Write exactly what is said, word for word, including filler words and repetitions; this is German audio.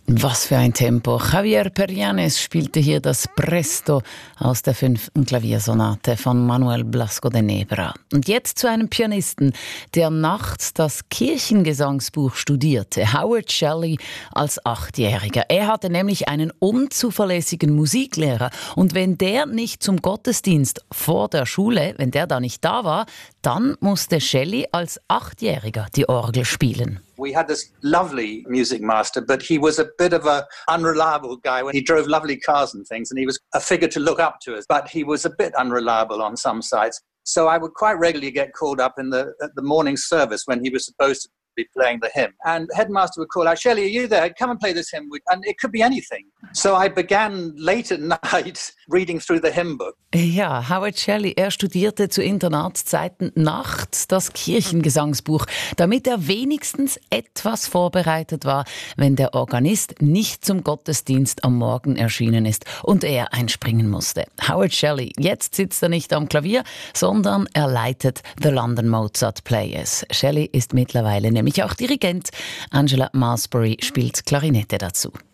Was für ein Tempo. Javier Perianes spielte hier das Presto aus der fünften Klaviersonate von Manuel Blasco de Nebra. Und jetzt zu einem Pianisten, der nachts das Kirchengesangsbuch studierte, Howard Shelley als Achtjähriger. Er hatte nämlich einen unzuverlässigen Musiklehrer. Und wenn der nicht zum Gottesdienst vor der Schule, wenn der da nicht da war, dann musste Shelley als Achtjähriger die Orgel spielen. We had this lovely music master, but he was a bit of an unreliable guy. He drove lovely cars and things, and he was a figure to look up to us, but he was a bit unreliable on some sides. So I would quite regularly get called up in the at the morning service when he was supposed to be playing the hymn. And the headmaster would call out, "Shelley, are you there? Come and play this hymn." And it could be anything. So I began late at night reading through the hymn book. Ja, Howard Shelley, er studierte zu Internatszeiten nachts das Kirchengesangsbuch, damit er wenigstens etwas vorbereitet war, wenn der Organist nicht zum Gottesdienst am Morgen erschienen ist und er einspringen musste. Howard Shelley, jetzt sitzt er nicht am Klavier, sondern er leitet The London Mozart Players. Shelley ist mittlerweile nämlich auch Dirigent. Angela Malsbury spielt Klarinette dazu.